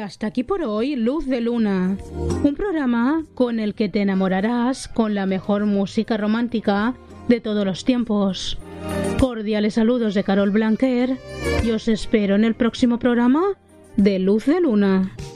hasta aquí por hoy Luz de Luna, un programa con el que te enamorarás con la mejor música romántica de todos los tiempos. Cordiales saludos de Carol Blanquer y os espero en el próximo programa de Luz de Luna.